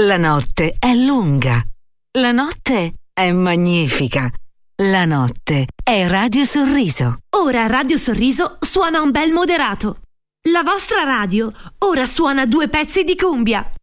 La notte è lunga. La notte è magnifica. La notte è Radio Sorriso. Ora Radio Sorriso suona un bel moderato. La vostra radio ora suona 2 pezzi di cumbia.